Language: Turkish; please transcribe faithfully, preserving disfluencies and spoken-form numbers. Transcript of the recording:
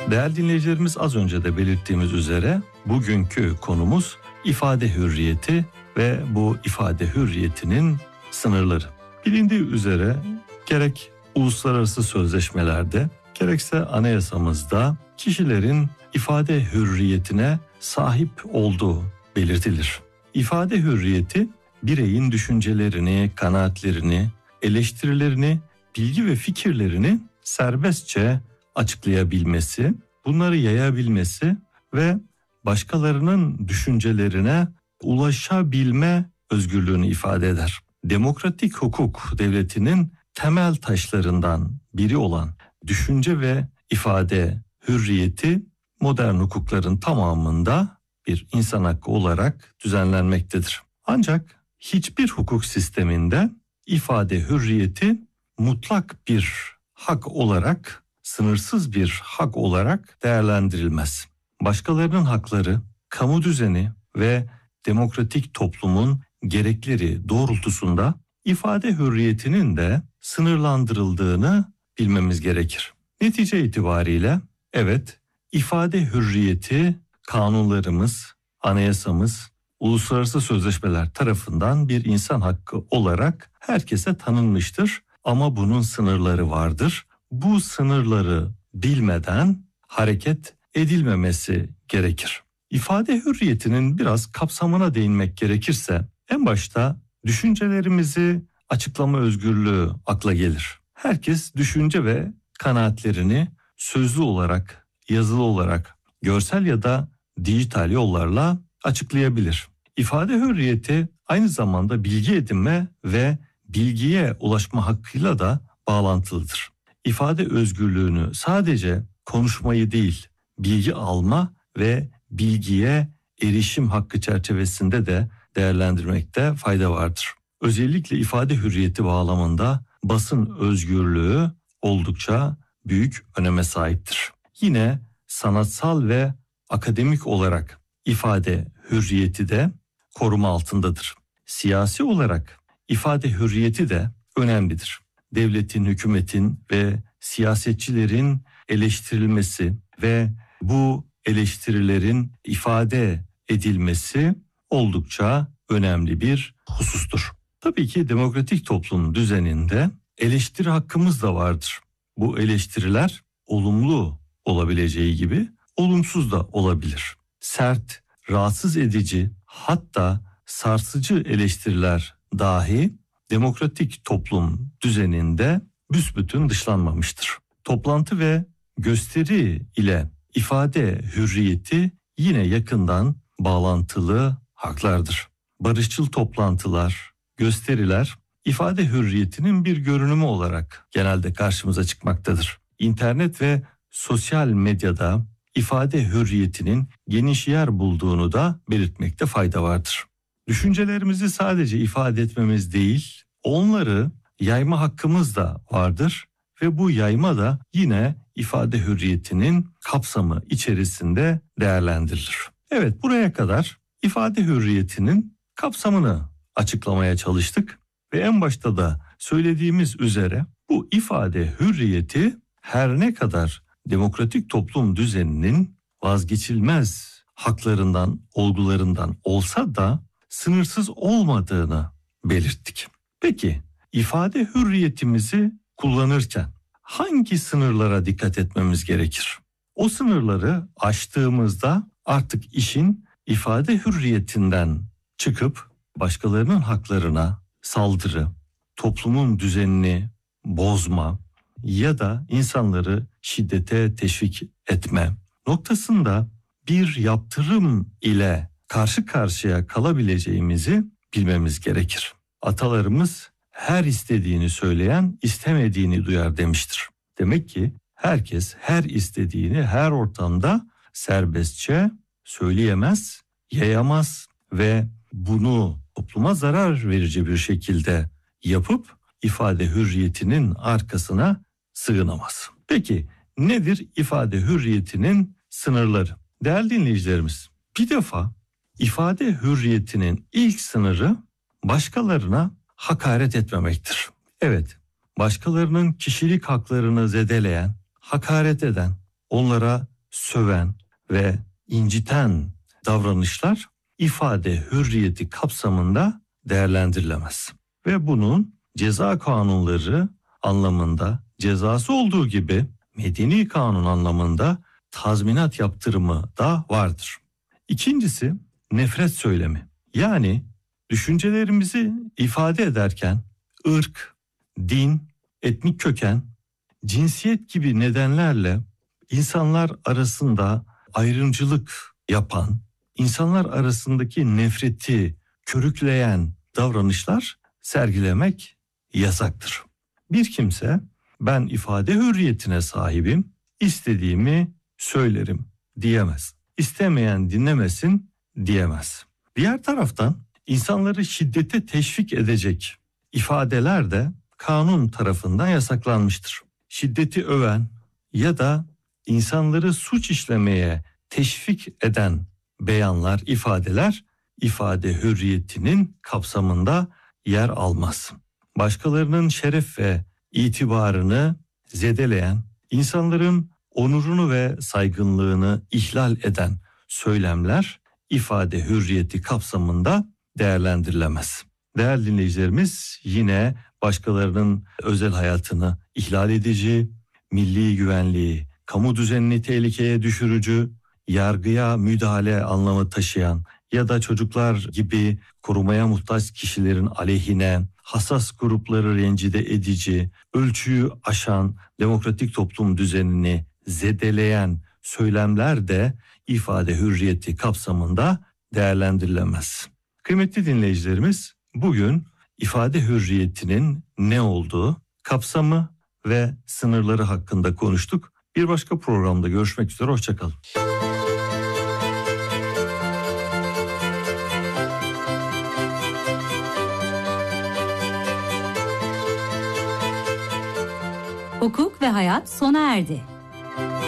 Değerli dinleyicilerimiz, az önce de belirttiğimiz üzere bugünkü konumuz ifade hürriyeti ve bu ifade hürriyetinin sınırları. Bilindiği üzere gerek uluslararası sözleşmelerde gerekse anayasamızda kişilerin ifade hürriyetine sahip olduğu belirtilir. İfade hürriyeti bireyin düşüncelerini, kanaatlerini, eleştirilerini, bilgi ve fikirlerini serbestçe açıklayabilmesi, bunları yayabilmesi ve başkalarının düşüncelerine ulaşabilme özgürlüğünü ifade eder. Demokratik hukuk devletinin temel taşlarından biri olan düşünce ve ifade hürriyeti modern hukukların tamamında bir insan hakkı olarak düzenlenmektedir. Ancak hiçbir hukuk sisteminde ifade hürriyeti mutlak bir hak olarak, sınırsız bir hak olarak değerlendirilmez. Başkalarının hakları, kamu düzeni ve demokratik toplumun gerekleri doğrultusunda ifade hürriyetinin de sınırlandırıldığını bilmemiz gerekir. Netice itibariyle evet, ifade hürriyeti kanunlarımız, anayasamız, uluslararası sözleşmeler tarafından bir insan hakkı olarak herkese tanınmıştır. Ama bunun sınırları vardır. Bu sınırları bilmeden hareket edilmemesi gerekir. İfade hürriyetinin biraz kapsamına değinmek gerekirse en başta düşüncelerimizi açıklama özgürlüğü akla gelir. Herkes düşünce ve kanaatlerini sözlü olarak, yazılı olarak, görsel ya da dijital yollarla açıklayabilir. İfade hürriyeti aynı zamanda bilgi edinme ve bilgiye ulaşma hakkıyla da bağlantılıdır. İfade özgürlüğünü sadece konuşmayı değil, bilgi alma ve bilgiye erişim hakkı çerçevesinde de değerlendirmekte fayda vardır. Özellikle ifade hürriyeti bağlamında basın özgürlüğü oldukça büyük öneme sahiptir. Yine sanatsal ve akademik olarak ifade hürriyeti de koruma altındadır. Siyasi olarak ifade hürriyeti de önemlidir. Devletin, hükümetin ve siyasetçilerin eleştirilmesi ve bu eleştirilerin ifade edilmesi oldukça önemli bir husustur. Tabii ki demokratik toplum düzeninde eleştiri hakkımız da vardır. Bu eleştiriler olumlu olabileceği gibi olumsuz da olabilir. Sert, rahatsız edici, hatta sarsıcı eleştiriler dahi demokratik toplum düzeninde büsbütün dışlanmamıştır. Toplantı ve gösteri ile ifade hürriyeti yine yakından bağlantılı haklardır. Barışçıl toplantılar, gösteriler ifade hürriyetinin bir görünümü olarak genelde karşımıza çıkmaktadır. İnternet ve sosyal medyada ifade hürriyetinin geniş yer bulduğunu da belirtmekte fayda vardır. Düşüncelerimizi sadece ifade etmemiz değil, onları yayma hakkımız da vardır ve bu yayma da yine ifade hürriyetinin kapsamı içerisinde değerlendirilir. Evet, buraya kadar ifade hürriyetinin kapsamını açıklamaya çalıştık ve en başta da söylediğimiz üzere bu ifade hürriyeti her ne kadar demokratik toplum düzeninin vazgeçilmez haklarından, olgularından olsa da sınırsız olmadığını belirttik. Peki ifade hürriyetimizi kullanırken hangi sınırlara dikkat etmemiz gerekir? O sınırları aştığımızda artık işin ifade hürriyetinden çıkıp başkalarının haklarına saldırı, toplumun düzenini bozma ya da insanları şiddete teşvik etme noktasında bir yaptırım ile karşı karşıya kalabileceğimizi bilmemiz gerekir. Atalarımız her istediğini söyleyen istemediğini duyar demiştir. Demek ki herkes her istediğini her ortamda serbestçe söyleyemez, yayamaz ve bunu topluma zarar verici bir şekilde yapıp ifade hürriyetinin arkasına sığınamaz. Peki nedir ifade hürriyetinin sınırları? Değerli dinleyicilerimiz, bir defa ifade hürriyetinin ilk sınırı başkalarına hakaret etmemektir. Evet, başkalarının kişilik haklarını zedeleyen, hakaret eden, onlara söven ve inciten davranışlar ifade hürriyeti kapsamında değerlendirilemez. Ve bunun ceza kanunları anlamında cezası olduğu gibi medeni kanun anlamında tazminat yaptırımı da vardır. İkincisi nefret söylemi. Yani düşüncelerimizi ifade ederken ırk, din, etnik köken, cinsiyet gibi nedenlerle insanlar arasında ayrımcılık yapan, insanlar arasındaki nefreti körükleyen davranışlar sergilemek yasaktır. Bir kimse ben ifade hürriyetine sahibim, istediğimi söylerim diyemez. İstemeyen dinlemesin diyemez. Diğer taraftan insanları şiddete teşvik edecek ifadeler de kanun tarafından yasaklanmıştır. Şiddeti öven ya da insanları suç işlemeye teşvik eden beyanlar, ifadeler ifade hürriyetinin kapsamında yer almaz. Başkalarının şeref ve itibarını zedeleyen, insanların onurunu ve saygınlığını ihlal eden söylemler ifade hürriyeti kapsamında değerlendirilemez. Değerli dinleyicilerimiz, yine başkalarının özel hayatını ihlal edici, milli güvenliği, kamu düzenini tehlikeye düşürücü, yargıya müdahale anlamı taşıyan ya da çocuklar gibi korumaya muhtaç kişilerin aleyhine, hassas grupları rencide edici, ölçüyü aşan demokratik toplum düzenini zedeleyen söylemler de ifade hürriyeti kapsamında değerlendirilemez. Kıymetli dinleyicilerimiz, bugün ifade hürriyetinin ne olduğu, kapsamı ve sınırları hakkında konuştuk. Bir başka programda görüşmek üzere, hoşça kalın. Hukuk ve hayat sona erdi.